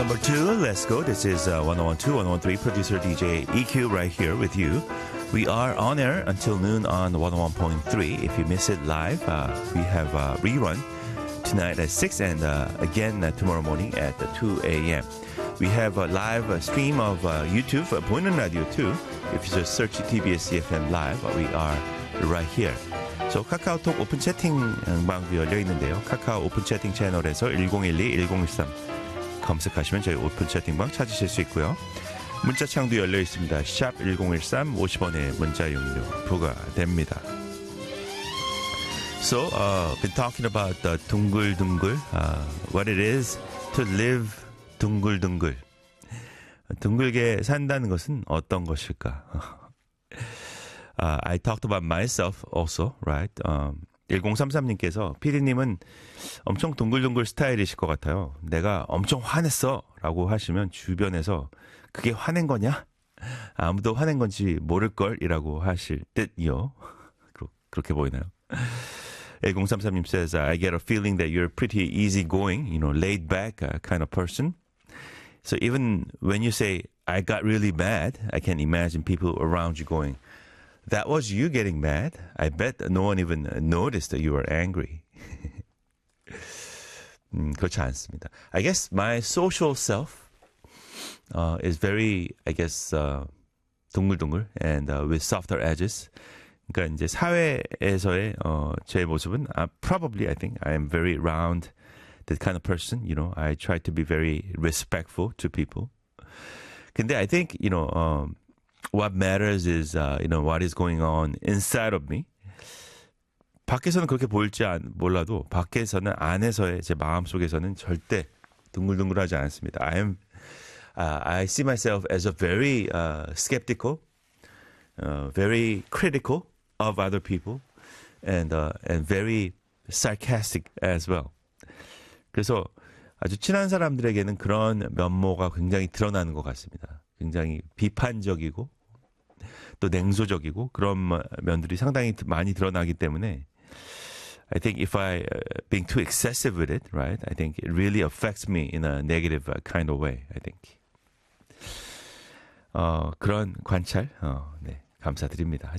number 2, let's go. This is 1012, 1013, producer DJ EQ right here with you. We are on air until noon on 101.3. If you miss it live, we have a rerun tonight at 6 and again tomorrow morning at 2 a.m. We have a live stream of YouTube, 보이는 radio too. If you just search TBS EFM Live, we are right here. So 카카오톡 오픈 채팅방도 열려 있는데요. 카카오 오픈 채팅 채널에서 1012-1013 검색하시면 저희 오픈 채팅방 찾으실 수 있고요. 문자창도 열려 있습니다. 샵 1013 50원의 문자 용료 부과됩니다. So, been talking about 둥글둥글, what it is to live 둥글둥글. 둥글게 산다는 것은 어떤 것일까? I talked about myself also, right? 1033님께서 피디님은 엄청 둥글둥글 스타일이실 것 같아요. 내가 엄청 화냈어 라고 하시면 주변에서 그게 화낸 거냐? 아무도 화낸 건지 모를걸 이라고 하실 듯요. 그렇게 보이나요? 1033님 says, I get a feeling that you're pretty easygoing, laid back kind of person. So even when you say, I got really mad, I can imagine people around you going, that was you getting mad? I bet no one even noticed that you were angry. 그렇지 않습니다. I guess my social self is very, I guess, 둥글둥글 and with softer edges. 그러니까 이제 사회에서의 제 모습은 probably I think I am very round, that kind of person. I try to be very respectful to people. 근데 I think what matters is what is going on inside of me. 밖에서는 그렇게 보일지 몰라도 밖에서는 안에서의 제 마음 속에서는 절대 둥글둥글하지 않습니다. I see myself as a very skeptical, very critical of other people, and very sarcastic as well. 그래서 아주 친한 사람들에게는 그런 면모가 굉장히 드러나는 것 같습니다. 굉장히 비판적이고 또 냉소적이고 그런 면들이 상당히 많이 드러나기 때문에 I think if I being too excessive with it, right? I think it really affects me in a negative kind of way. I think. 그런 관찰, 네, 감사드립니다.